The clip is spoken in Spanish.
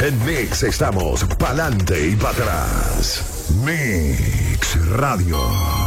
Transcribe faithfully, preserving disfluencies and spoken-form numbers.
En Mix estamos pa'lante y para atrás. Mix Radio.